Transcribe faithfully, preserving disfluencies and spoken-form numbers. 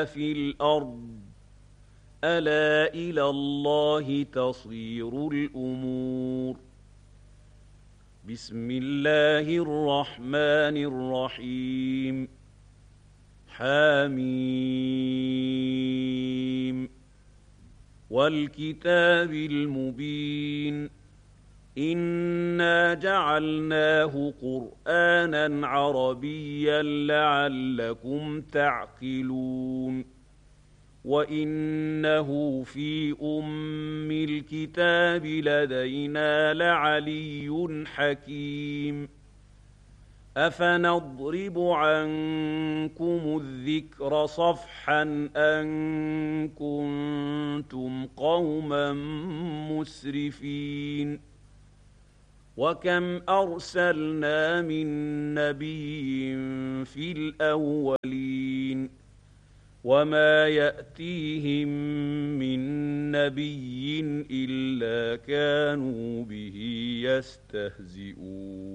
في الأرض ألا إلى الله تصير الأمور. بسم الله الرحمن الرحيم. حميم والكتاب المبين إنا جعلناه قرآنا عربيا لعلكم تعقلون وإنه في أم الكتاب لدينا لعلي حكيم أفنضرب عنكم الذكر صفحا أن كنتم قوما مسرفين وكم أرسلنا من نبي في الأولين وما يأتيهم من نبي إلا كانوا به يستهزئون